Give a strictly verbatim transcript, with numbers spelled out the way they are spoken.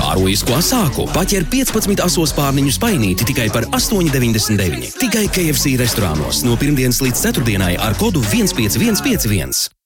Pārojisko sāku paķer piecpadsmit asos pārniņu spainīti tikai par astoņi deviņdesmit deviņi. Tikai K F C restorānos no pirmdienas līdz ceturtdienai ar kodu viens pieci viens pieci viens.